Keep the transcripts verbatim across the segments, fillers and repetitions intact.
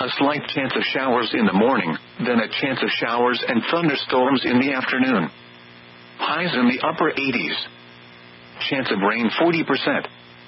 a slight chance of showers in the morning, then a chance of showers and thunderstorms in the afternoon. Highs in the upper eighties. Chance of rain forty percent.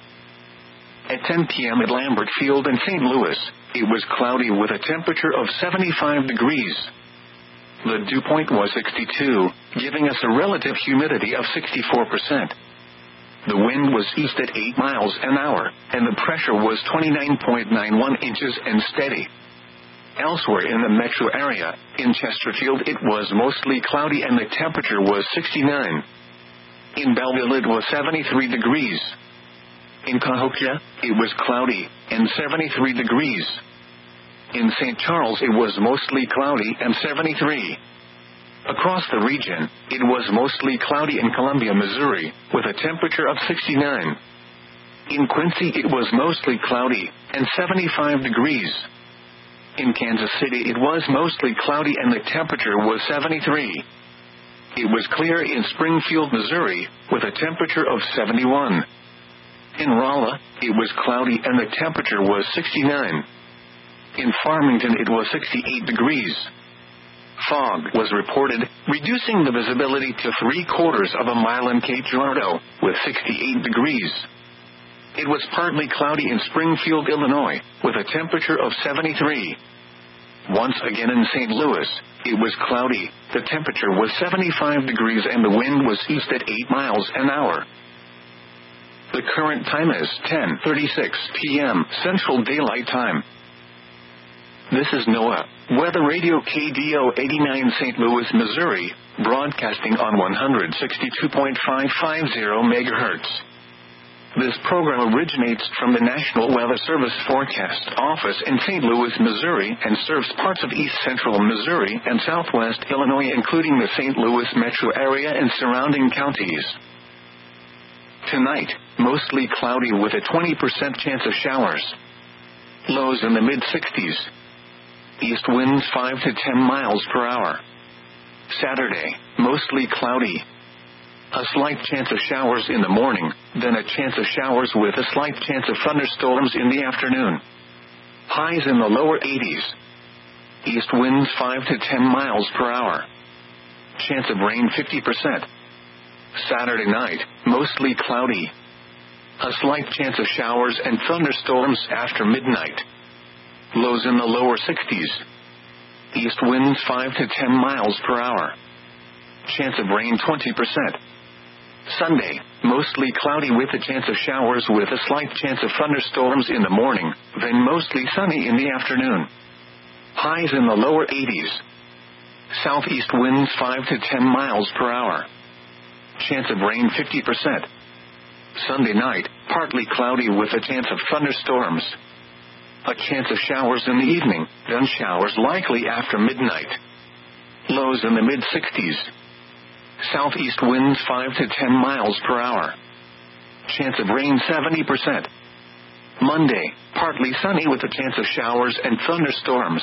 At ten p.m. at Lambert Field in Saint Louis, it was cloudy with a temperature of seventy-five degrees. The dew point was sixty-two, giving us a relative humidity of sixty-four percent. The wind was east at eight miles an hour, and the pressure was twenty-nine point nine one inches and steady. Elsewhere in the metro area, in Chesterfield it was mostly cloudy and the temperature was sixty-nine. In Belleville it was seventy-three degrees. In Cahokia, it was cloudy, and seventy-three degrees. In Saint Charles it was mostly cloudy and seventy-three. Across the region, it was mostly cloudy in Columbia, Missouri, with a temperature of sixty-nine. In Quincy it was mostly cloudy, and seventy-five degrees. In Kansas City it was mostly cloudy and the temperature was seventy-three. It was clear in Springfield, Missouri, with a temperature of seventy-one. In Rolla, it was cloudy and the temperature was sixty-nine. In Farmington it was sixty-eight degrees. Fog was reported, reducing the visibility to three quarters of a mile in Cape Girardeau, with sixty-eight degrees. It was partly cloudy in Springfield, Illinois, with a temperature of seventy-three. Once again in Saint Louis, it was cloudy, the temperature was seventy-five degrees and the wind was east at eight miles an hour. The current time is ten thirty-six p.m. Central Daylight Time. This is NOAA, Weather Radio K D O eighty-nine Saint Louis, Missouri, broadcasting on one sixty-two point five five zero megahertz. This program originates from the National Weather Service Forecast Office in Saint Louis, Missouri, and serves parts of east central Missouri and southwest Illinois, including the Saint Louis metro area and surrounding counties. Tonight, mostly cloudy with a twenty percent chance of showers. Lows in the mid-sixties. East winds five to ten miles per hour. Saturday, mostly cloudy. A slight chance of showers in the morning, then a chance of showers with a slight chance of thunderstorms in the afternoon. Highs in the lower eighties. East winds five to ten miles per hour. Chance of rain fifty percent. Saturday night, mostly cloudy. A slight chance of showers and thunderstorms after midnight. Lows in the lower sixties. East winds five to ten miles per hour. Chance of rain twenty percent. Sunday, mostly cloudy with a chance of showers with a slight chance of thunderstorms in the morning, then mostly sunny in the afternoon. Highs in the lower eighties. Southeast winds five to ten miles per hour. Chance of rain fifty percent. Sunday night, partly cloudy with a chance of thunderstorms. A chance of showers in the evening, then showers likely after midnight. Lows in the mid-sixties. Southeast winds five to ten miles per hour. Chance of rain seventy percent. Monday, partly sunny with a chance of showers and thunderstorms.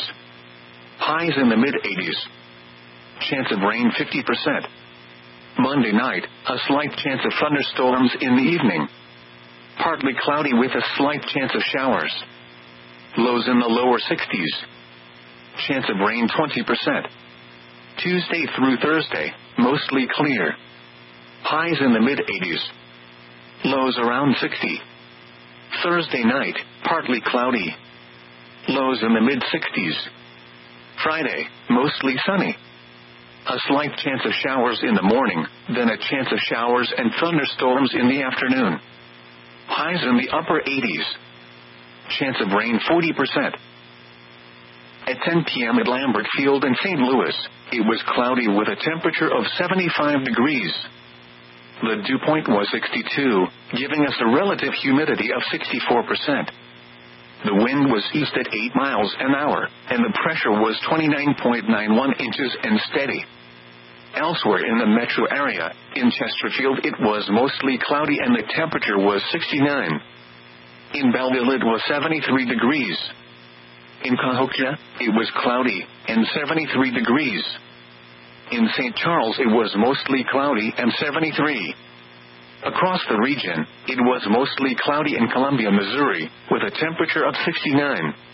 Highs in the mid-eighties. Chance of rain fifty percent. Monday night, a slight chance of thunderstorms in the evening. Partly cloudy with a slight chance of showers. Lows in the lower sixties. Chance of rain twenty percent. Tuesday through Thursday, mostly clear. Highs in the mid-eighties. Lows around sixty. Thursday night, partly cloudy. Lows in the mid-sixties. Friday, mostly sunny. A slight chance of showers in the morning, then a chance of showers and thunderstorms in the afternoon. Highs in the upper eighties. Chance of rain forty percent. At ten p.m. at Lambert Field in Saint Louis, it was cloudy with a temperature of seventy-five degrees. The dew point was sixty-two, giving us a relative humidity of sixty-four percent. The wind was east at eight miles an hour, and the pressure was twenty-nine point nine one inches and steady. Elsewhere in the metro area, in Chesterfield it was mostly cloudy and the temperature was sixty-nine. In Belleville it was seventy-three degrees. In Cahokia, it was cloudy, and seventy-three degrees. In Saint Charles it was mostly cloudy and seventy-three. Across the region, it was mostly cloudy in Columbia, Missouri, with a temperature of sixty-nine.